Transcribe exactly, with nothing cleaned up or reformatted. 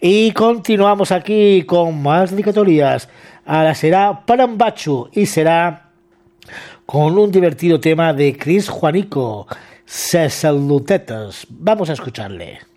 Y continuamos aquí con más dedicatorias. Ahora será Parambachu y será con un divertido tema de Chris Juanico, Se Salutetes. Vamos a escucharle.